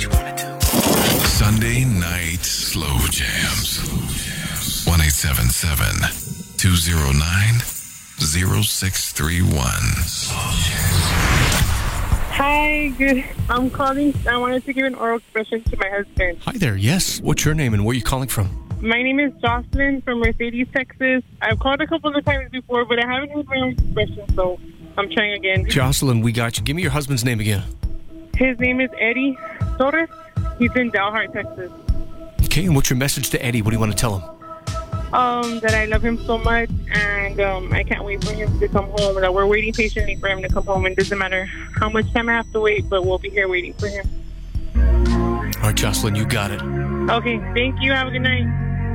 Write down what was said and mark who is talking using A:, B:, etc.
A: Sunday night slow jams. 1-877-209-0631.
B: Hi, good. I'm calling. I wanted to give an oral expression to my husband.
C: Hi there. Yes. What's your name and where are you calling from?
B: My name is Jocelyn from Mercedes, Texas. I've called a couple of times before, but I haven't heard my own expression, so I'm trying again.
C: Jocelyn, we got you. Give me your husband's name again.
B: His name is Eddie Torres. He's in Dalhart, Texas.
C: Okay, and what's your message to Eddie? What do you want to tell him?
B: That I love him so much, and I can't wait for him to come home. That we're waiting patiently for him to come home. It doesn't matter how much time I have to wait, but we'll be here waiting for him.
C: All right, Jocelyn, you got it.
B: Okay, thank you. Have a good night.